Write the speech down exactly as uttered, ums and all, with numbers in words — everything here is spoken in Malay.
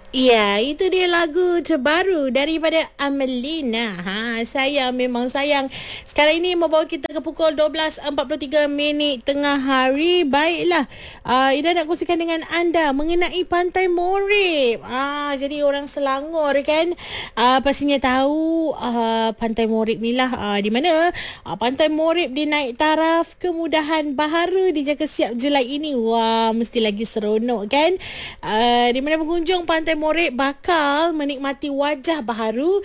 Ya, itu dia lagu terbaru daripada Amelina. Ha, sayang, memang sayang. Sekarang ini membawa kita ke pukul dua belas empat puluh tiga minit tengah hari. Baiklah, uh, Ida nak kongsikan dengan anda mengenai Pantai Morib. Ah, jadi orang Selangor kan, uh, pastinya tahu uh, Pantai Morib ni lah, uh, di mana uh, Pantai Morib dinaik taraf kemudahan bahara dijaga siap Julai ini. Wah, mesti lagi seronok kan? Uh, di mana pengunjung Pantai Morib bakal menikmati wajah baharu